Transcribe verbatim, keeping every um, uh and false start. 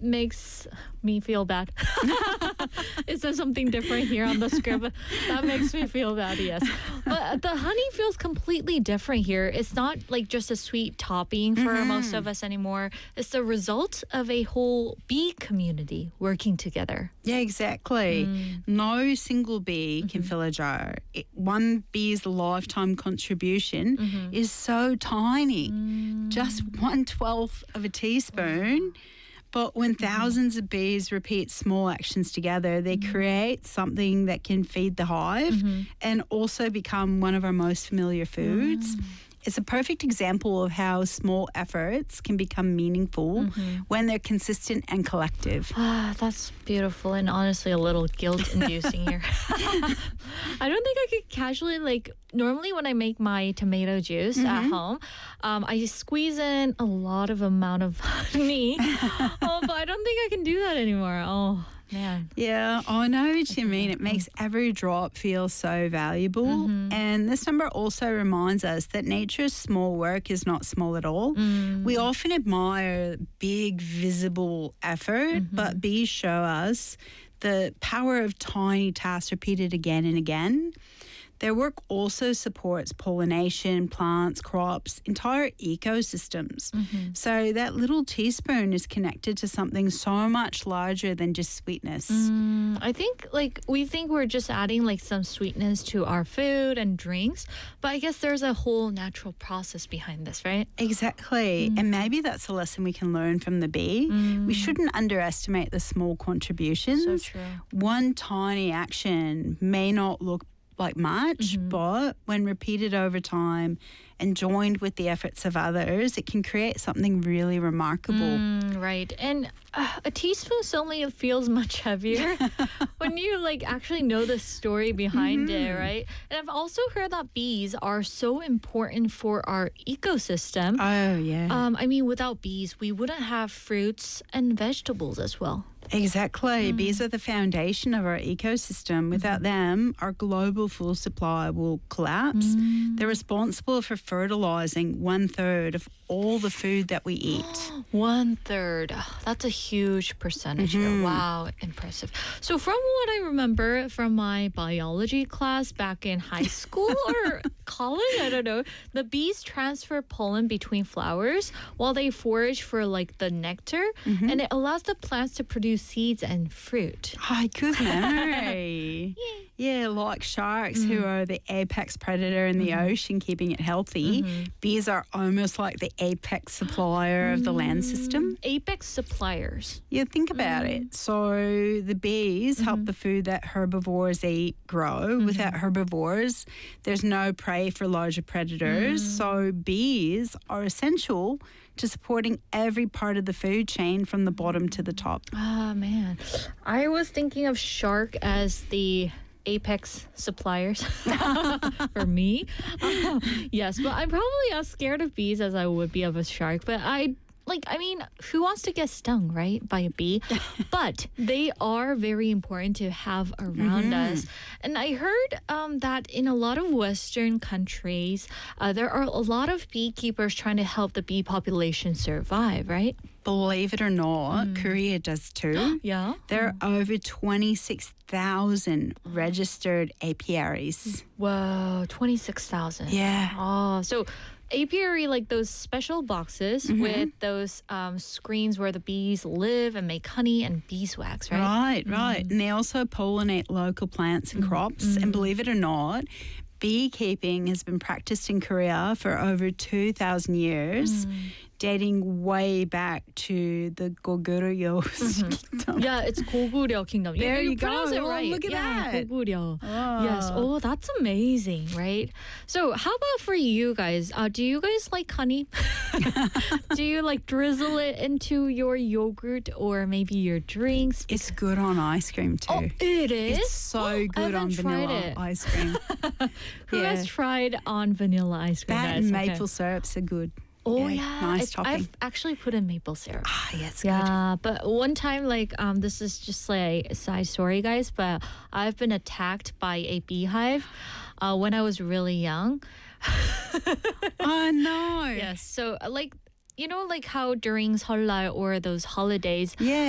makes me feel bad. Is there something different here on the script? That makes me feel bad, yes. But the honey feels completely different here. It's not like just a sweet topping for Mm-hmm. most of us anymore. It's the result of a whole bee community working together. Yeah, exactly. Mm. No single bee can Mm-hmm. fill a jar. It, one bee's lifetime contribution Mm-hmm. is so tiny, Mm. just one twelfth of a teaspoon. But when thousands of bees repeat small actions together, they create something that can feed the hive Mm-hmm. and also become one of our most familiar foods. It's a perfect example of how small efforts can become meaningful when they're consistent and collective. Ah, that's beautiful and honestly a little guilt-inducing here. I don't think I could casually, like, normally when I make my tomato juice at home, um, I squeeze in a lot of amount of honey. Oh, but I don't think I can do that anymore. Oh, man. Yeah, I know what you mean. It makes every drop feel so valuable. And this number also reminds us that nature's small work is not small at all. We often admire big, visible effort, but bees show us the power of tiny tasks repeated again and again. Their work also supports pollination, plants, crops, entire ecosystems. So that little teaspoon is connected to something so much larger than just sweetness. Mm, I think, like, we think we're just adding, like, some sweetness to our food and drinks, but I guess there's a whole natural process behind this, right? Exactly. And maybe that's a lesson we can learn from the bee. We shouldn't underestimate the small contributions. So true. One tiny action may not look like much, but when repeated over time and joined with the efforts of others, it can create something really remarkable. Mm, right. And uh, a teaspoon suddenly feels much heavier when you, like, actually know the story behind it, right? And I've also heard that bees are so important for our ecosystem. Oh, yeah. Um, I mean, without bees, we wouldn't have fruits and vegetables as well. Exactly. Bees are the foundation of our ecosystem. Without them, our global food supply will collapse. They're responsible for fertilizing one third of all the food that we eat. One third. Oh, that's a huge percentage here. Wow, impressive. So from what I remember from my biology class back in high school or college, I don't know, the bees transfer pollen between flowers while they forage for, like, the nectar, and it allows the plants to produce seeds and fruit. Hi, good memory. Yeah, like sharks who are the apex predator in the ocean, keeping it healthy. Bees are almost like the apex supplier of the land system. Apex suppliers. Yeah, think about it. So the bees help the food that herbivores eat grow. Without herbivores, there's no prey for larger predators. So bees are essential to supporting every part of the food chain from the bottom to the top. Ah, man. I was thinking of shark as the apex suppliers for me. Uh, yes, but I'm probably as scared of bees as I would be of a shark. But I, like, I mean, who wants to get stung, right, by a bee? But they are very important to have around us. And I heard um, that in a lot of Western countries, uh, there are a lot of beekeepers trying to help the bee population survive, right? Believe it or not, Korea does too. Yeah. There are over twenty-six thousand registered apiaries. Whoa, twenty-six thousand. Yeah. Oh, so apiary, like those special boxes with those um, screens where the bees live and make honey and beeswax, right? Right, right. And they also pollinate local plants and crops. And believe it or not, beekeeping has been practiced in Korea for over two thousand years, dating way back to the Goguryeo kingdom. Yeah, it's Goguryeo kingdom. There you go. pronounce it Oh, right. look at yeah, that. Goguryeo. Oh. Yes. Oh, that's amazing, right? So, how about for you guys? Uh, do you guys like honey? Do you like drizzle it into your yogurt or maybe your drinks? It's good on ice cream too. Oh, it is? It's so I good on haven't tried vanilla it. ice cream. Who Yeah. has tried on vanilla ice cream? That guys? and Okay. maple syrups are good. Oh Yeah, yeah, nice It's- topping. I've actually put in maple syrup. Ah, yeah, it's good. Yeah, but one time, like, um, this is just like a side story, guys. But I've been attacked by a beehive, uh, when I was really young. Oh no. Yes, so uh, like. You know, like how during Seollal or those holidays, Yeah.